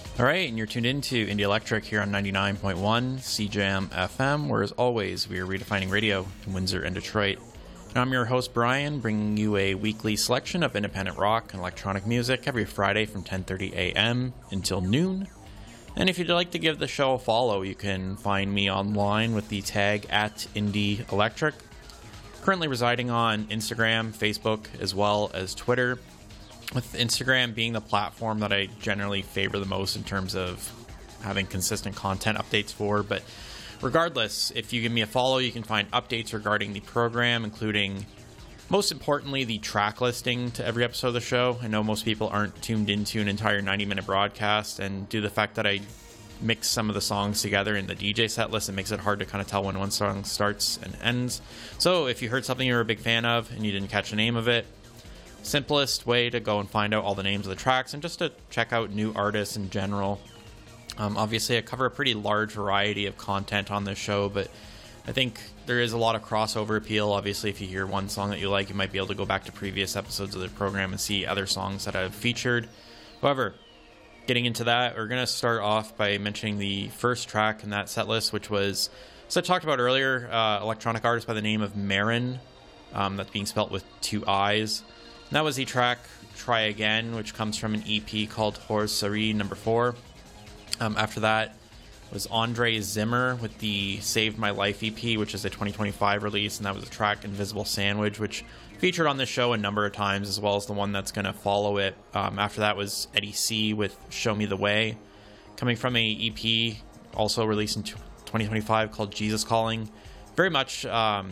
All right, and you're tuned into Indie Electric here on 99.1 CJAM FM, where as always, we are redefining radio in Windsor and Detroit. And I'm your host, Brian, bringing you a weekly selection of independent rock and electronic music every Friday from 10:30 a.m. until noon. And if you'd like to give the show a follow, you can find me online with the tag at Indie Electric. Currently residing on Instagram, Facebook, as well as Twitter, with Instagram being the platform that I generally favor the most in terms of having consistent content updates for. But regardless, if you give me a follow, you can find updates regarding the program, including, most importantly, the track listing to every episode of the show. I know most people aren't tuned into an entire 90-minute broadcast, and due to the fact that I mix some of the songs together in the DJ set list, it makes it hard to kind of tell when one song starts and ends. So if you heard something you were a big fan of and you didn't catch the name of it, simplest way to go and find out all the names of the tracks and just to check out new artists in general. Obviously, I cover a pretty large variety of content on this show, but I think there is a lot of crossover appeal. Obviously, if you hear one song that you like, you might be able to go back to previous episodes of the program and see other songs that I've featured. However, getting into that, we're going to start off by mentioning the first track in that set list, which was, as I talked about earlier, electronic artist by the name of Marin, that's being spelt with two I's. And that was the track Try Again, which comes from an EP called Hors Série No. 4. After that was Andre Zimmer with the Saved My Life EP, which is a 2025 release, and that was the track Invisible Sandwich, which featured on this show a number of times, as well as the one that's going to follow it. After that was Eddie C with Show Me the Way, coming from a EP also released in 2025 called Jesus Calling. Very much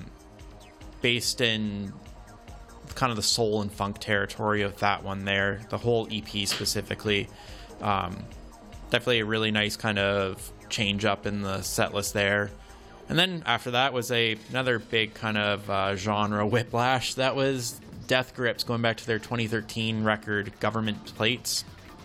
based in kind of the soul and funk territory of that one there, the whole EP specifically. Definitely a really nice kind of change up in the set list there. And then after that was another big kind of genre whiplash. That was Death Grips, going back to their 2013 record Government Plates.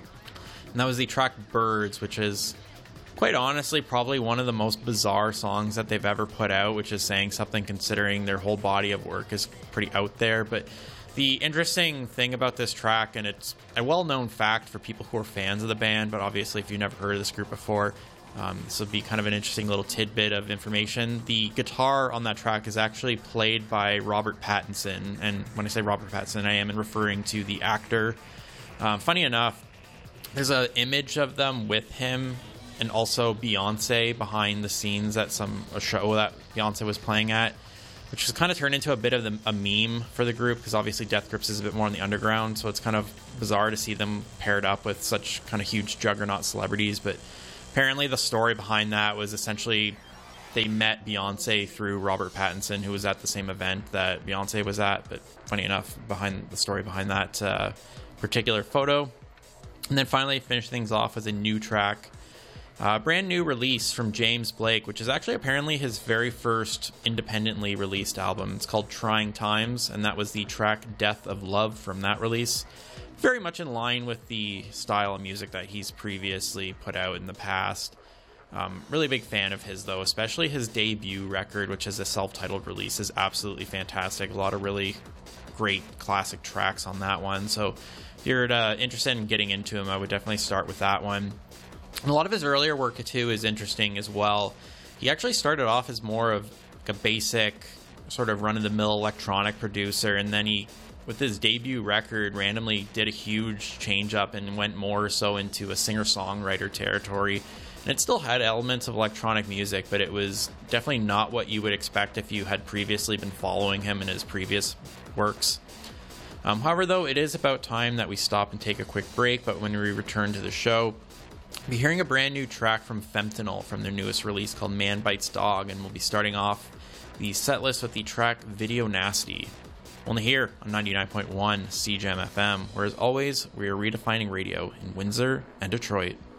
And that was the track Birds, which is quite honestly probably one of the most bizarre songs that they've ever put out, which is saying something considering their whole body of work is pretty out there. But the interesting thing about this track, and it's a well-known fact for people who are fans of the band, but obviously if you've never heard of this group before, this would be kind of an interesting little tidbit of information. The guitar on that track is actually played by Robert Pattinson, and when I say Robert Pattinson, I am referring to the actor. Funny enough, there's an image of them with him and also Beyonce behind the scenes at a show that Beyonce was playing at, which has kind of turned into a bit of a meme for the group, because obviously Death Grips is a bit more on the underground, so it's kind of bizarre to see them paired up with such kind of huge juggernaut celebrities. But apparently the story behind that was essentially they met Beyonce through Robert Pattinson, who was at the same event that Beyonce was at. But funny enough, behind the story behind that particular photo. And then finally finish things off with a new track, brand new release from James Blake, which is actually apparently his very first independently released album. It's called Trying Times, and that was the track Death of Love from that release. Very much in line with the style of music that he's previously put out in the past. Really big fan of his, though, especially his debut record, which is a self-titled release, is absolutely fantastic. A lot of really great classic tracks on that one. So if you're interested in getting into him, I would definitely start with that one. And a lot of his earlier work, too, is interesting as well. He actually started off as more of like a basic sort of run-of-the-mill electronic producer, and then he, with his debut record, randomly did a huge change-up and went more so into a singer-songwriter territory. And it still had elements of electronic music, but it was definitely not what you would expect if you had previously been following him in his previous works. However, though, it is about time that we stop and take a quick break, but when we return to the show, we'll be hearing a brand new track from Fentanyl from their newest release called Man Bites Dog, and we'll be starting off the set list with the track Video Nasty. Only here on 99.1 CJAM FM, where as always, we are redefining radio in Windsor and Detroit.